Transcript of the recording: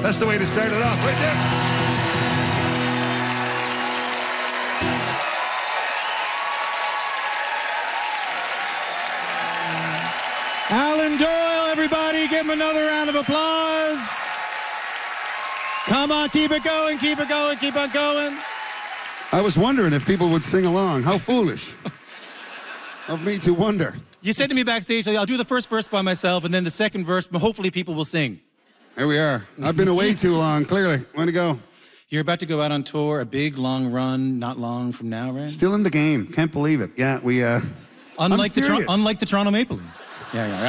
That's the way to start it off, right there. Alan Doyle, everybody, give him another round of applause. Come on, keep it going, keep it going, keep on going. I was wondering if people would sing along. How foolish of me to wonder. You said to me backstage, I'll do the first verse by myself, and then the second verse, but hopefully people will sing. Here we are. I've been away too long, clearly. Way to go. You're about to go out on tour, a big, long run, not long from now, right? Still in the game. Can't believe it. Yeah, we... Unlike the Toronto Maple Leafs. Yeah.